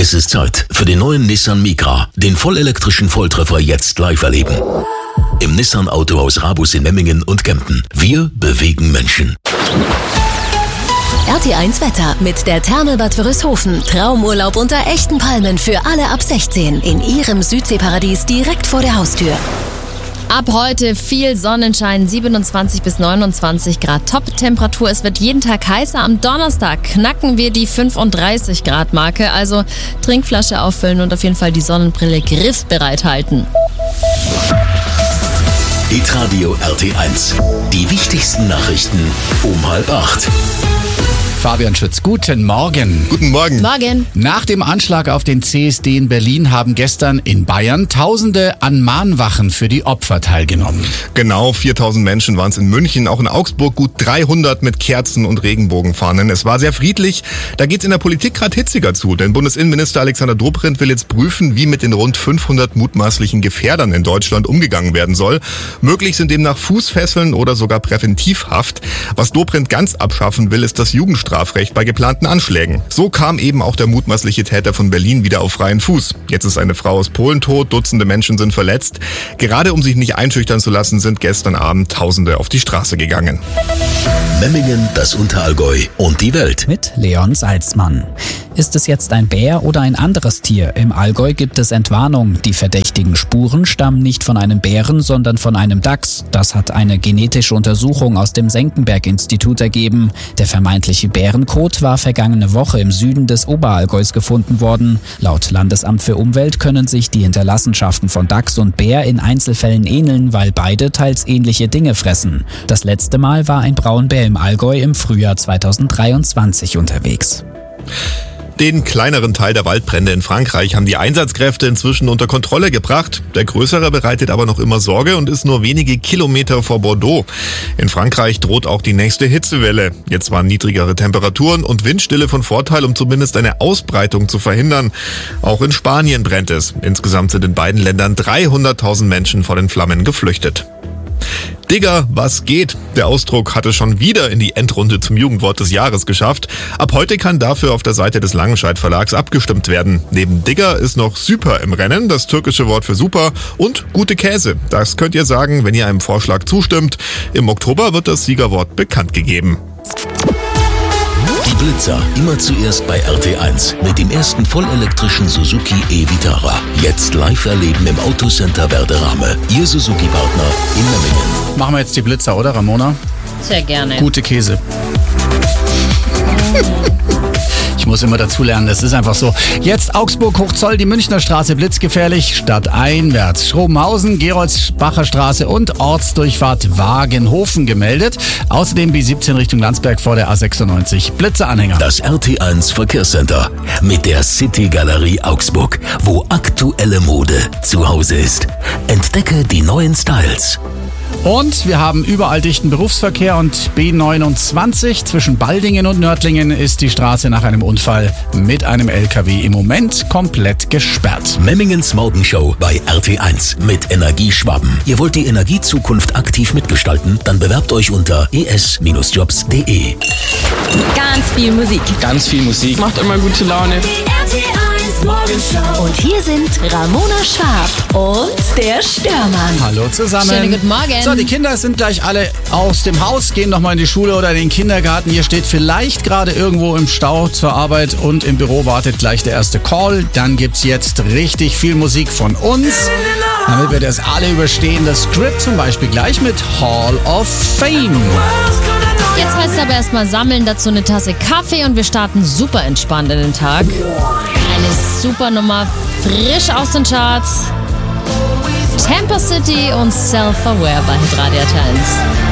Es ist Zeit für den neuen Nissan Micra, den vollelektrischen Volltreffer jetzt live erleben. Im Nissan Autohaus Rabus in Memmingen und Kempten. Wir bewegen Menschen. RT1 Wetter mit der Thermalbad Wörishofen. Traumurlaub unter echten Palmen für alle ab 16 in ihrem Südseeparadies direkt vor der Haustür. Ab heute viel Sonnenschein, 27 bis 29 Grad Top-Temperatur. Es wird jeden Tag heißer. Am Donnerstag knacken wir die 35 Grad Marke. Also Trinkflasche auffüllen und auf jeden Fall die Sonnenbrille griffbereit halten. Hitradio RT1. Die wichtigsten Nachrichten um 7:30. Fabian Schütz, guten Morgen. Guten Morgen. Morgen. Nach dem Anschlag auf den CSD in Berlin haben gestern in Bayern Tausende an Mahnwachen für die Opfer teilgenommen. Genau, 4000 Menschen waren es in München, auch in Augsburg gut 300 mit Kerzen und Regenbogenfahnen. Es war sehr friedlich. Da geht's in der Politik gerade hitziger zu, denn Bundesinnenminister Alexander Dobrindt will jetzt prüfen, wie mit den rund 500 mutmaßlichen Gefährdern in Deutschland umgegangen werden soll. Möglich sind demnach Fußfesseln oder sogar Präventivhaft. Was Dobrindt ganz abschaffen will, ist das Jugendstrafrecht bei geplanten Anschlägen. So kam eben auch der mutmaßliche Täter von Berlin wieder auf freien Fuß. Jetzt ist eine Frau aus Polen tot, Dutzende Menschen sind verletzt. Gerade um sich nicht einschüchtern zu lassen, sind gestern Abend Tausende auf die Straße gegangen. Memmingen, das Unterallgäu und die Welt. Mit Leon Salzmann. Ist es jetzt ein Bär oder ein anderes Tier? Im Allgäu gibt es Entwarnung. Die verdächtigen Spuren stammen nicht von einem Bären, sondern von einem Dachs. Das hat eine genetische Untersuchung aus dem Senckenberg-Institut ergeben. Der vermeintliche Bärenkot war vergangene Woche im Süden des Oberallgäus gefunden worden. Laut Landesamt für Umwelt können sich die Hinterlassenschaften von Dachs und Bär in Einzelfällen ähneln, weil beide teils ähnliche Dinge fressen. Das letzte Mal war ein Braunbär im Allgäu im Frühjahr 2023 unterwegs. Den kleineren Teil der Waldbrände in Frankreich haben die Einsatzkräfte inzwischen unter Kontrolle gebracht. Der größere bereitet aber noch immer Sorge und ist nur wenige Kilometer vor Bordeaux. In Frankreich droht auch die nächste Hitzewelle. Jetzt waren niedrigere Temperaturen und Windstille von Vorteil, um zumindest eine Ausbreitung zu verhindern. Auch in Spanien brennt es. Insgesamt sind in beiden Ländern 300.000 Menschen vor den Flammen geflüchtet. Digger, was geht? Der Ausdruck hatte schon wieder in die Endrunde zum Jugendwort des Jahres geschafft. Ab heute kann dafür auf der Seite des Langenscheidt Verlags abgestimmt werden. Neben Digger ist noch Super im Rennen, das türkische Wort für super, und gute Käse. Das könnt ihr sagen, wenn ihr einem Vorschlag zustimmt. Im Oktober wird das Siegerwort bekannt gegeben. Die Blitzer, immer zuerst bei RT1 mit dem ersten vollelektrischen Suzuki e-Vitara. Jetzt live erleben im Autocenter Werderame. Ihr Suzuki-Partner in Memmingen. Machen wir jetzt die Blitzer, oder Ramona? Sehr gerne. Gute Käse. Ich muss immer dazulernen, das ist einfach so. Jetzt Augsburg, Hochzoll, die Münchner Straße blitzgefährlich, stadteinwärts. Schrobenhausen, Geroldsbacher Straße und Ortsdurchfahrt Wagenhofen gemeldet. Außerdem B17 Richtung Landsberg vor der A96. Blitzeranhänger. Das RT1 Verkehrscenter mit der City Galerie Augsburg, wo aktuelle Mode zu Hause ist. Entdecke die neuen Styles. Und wir haben überall dichten Berufsverkehr und B29 zwischen Baldingen und Nördlingen ist die Straße nach einem Unfall mit einem LKW im Moment komplett gesperrt. Memmingens Morgenshow bei RT1 mit Energieschwaben. Ihr wollt die Energiezukunft aktiv mitgestalten? Dann bewerbt euch unter es-jobs.de. Ganz viel Musik. Ganz viel Musik. Macht immer gute Laune. Und hier sind Ramona Schwab und der Störmann. Hallo zusammen. Schönen guten Morgen. So, die Kinder sind gleich alle aus dem Haus, gehen nochmal in die Schule oder in den Kindergarten. Ihr steht vielleicht gerade irgendwo im Stau zur Arbeit und im Büro wartet gleich der erste Call. Dann gibt's jetzt richtig viel Musik von uns, damit wir das alle überstehen. Das Script zum Beispiel gleich mit Hall of Fame. Jetzt heißt es aber erstmal sammeln, dazu eine Tasse Kaffee und wir starten super entspannt in den Tag. Eine super Nummer, frisch aus den Charts. Tampa City und Self-Aware bei Hitradio 1.